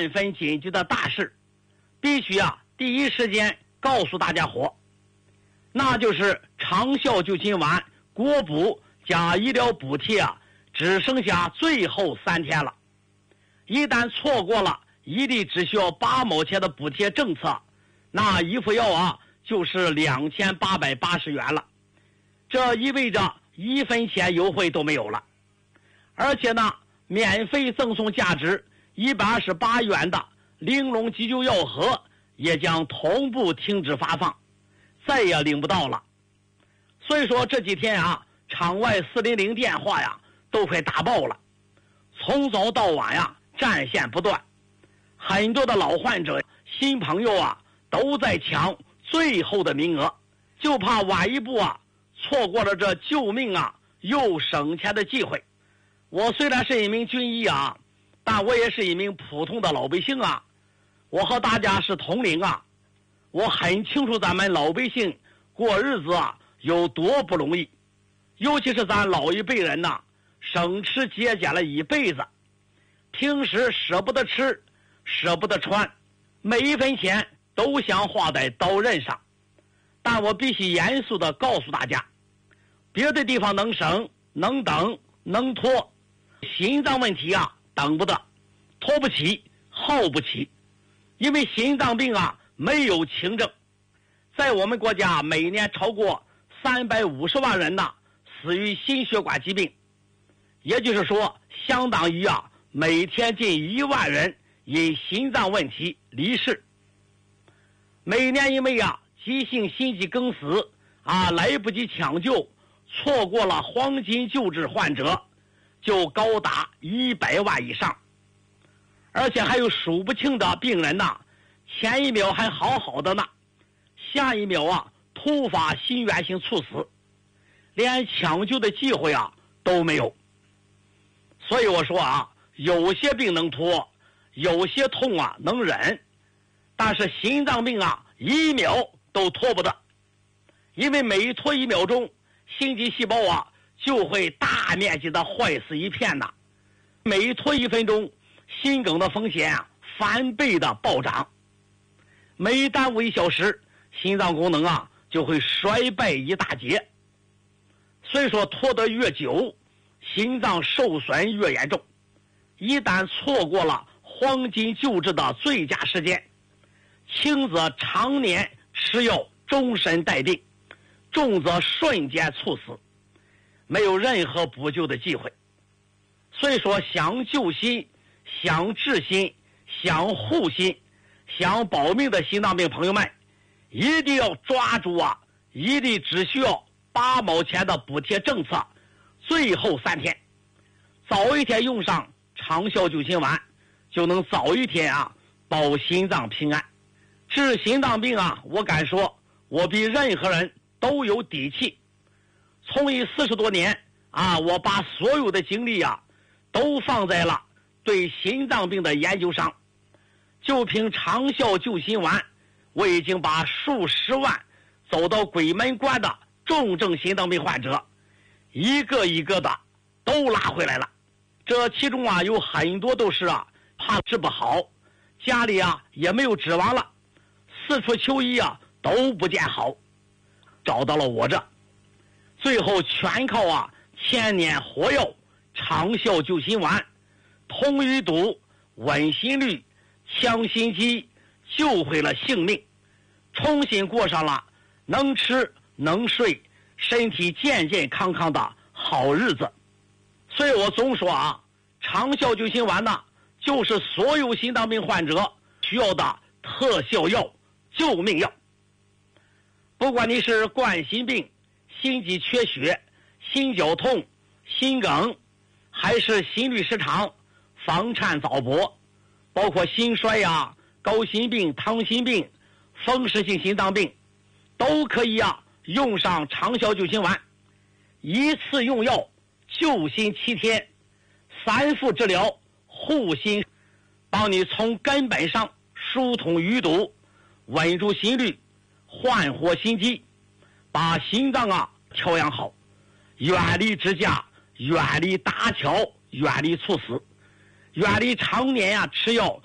万分紧急的大事，必须第一时间告诉大家伙，那就是长效救心丸国补加医疗补贴只剩下最后3天了。一旦错过了一粒只需要8毛钱的补贴政策，那一副药就是2880元了，这意味着1分钱优惠都没有了。而且呢，免费赠送价值128元的玲珑急救药盒也将同步停止发放，再也领不到了。所以说这几天场外400电话都快打爆了，从早到晚战线不断，很多的老患者新朋友都在抢最后的名额，就怕晚一步错过了这救命又省钱的机会。我虽然是一名军医但我也是一名普通的老百姓我和大家是同龄我很清楚咱们老百姓过日子有多不容易，尤其是咱老一辈人省吃节俭了一辈子，平时舍不得吃舍不得穿，每一分钱都想花在刀刃上。但我必须严肃地告诉大家，别的地方能省能等能拖，心脏问题等不得，拖不起耗不起。因为心脏病没有轻症，在我们国家每年超过350万人死于心血管疾病，也就是说相当于每天近1万人因心脏问题离世。每年因为急性心肌梗死来不及抢救，错过了黄金救治患者就高达100万以上。而且还有数不清的病人前一秒还好好的呢，下一秒突发心源性猝死，连抢救的机会都没有。所以我说有些病能拖，有些痛能忍，但是心脏病1秒都拖不得，因为每拖1秒钟，心肌细胞就会大面积的坏死一片每拖1分钟，心梗的风险翻倍的暴涨，每耽误1小时，心脏功能就会衰败一大截。所以说拖得越久，心脏受损越严重，一旦错过了黄金救治的最佳时间，轻则常年吃药终身带病，重则瞬间猝死，没有任何补救的机会。所以说想救心想治心想护心想保命的心脏病朋友们，一定要抓住一粒只需要8毛钱的补贴政策，最后3天，早一天用上长效救心丸，就能早一天保心脏平安。治心脏病我敢说我比任何人都有底气。从医40多年我把所有的精力都放在了对心脏病的研究上。就凭长效救心丸，我已经把数十万走到鬼门关的重症心脏病患者一个一个的都拉回来了。这其中有很多都是怕治不好，家里也没有指望了，四处求医都不见好，找到了我这，最后全靠千年活药长效救心丸，通淤堵稳心率强心肌，救回了性命，重新过上了能吃能睡身体健健康康的好日子。所以我总说长效救心丸就是所有心脏病患者需要的特效药救命药。不管你是冠心病心肌缺血心绞痛心梗，还是心律失常房颤早搏，包括心衰高心病糖心病风湿性心脏病，都可以用上长效救心丸，一次用药救心7天，3副治疗护心，帮你从根本上疏通淤堵，稳住心率，焕活心肌，把心脏调养好，远离支架，远离搭桥，远离猝死，远离常年吃药